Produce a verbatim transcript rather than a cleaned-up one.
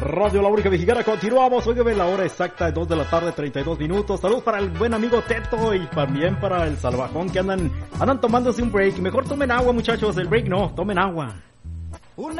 Radio La Única Mexicana, continuamos. Oigan, la hora exacta, dos de la tarde, treinta y dos minutos. Saludos para el buen amigo Teto y también para el Salvajón que andan, andan tomándose un break. Mejor tomen agua, muchachos. El break no, tomen agua.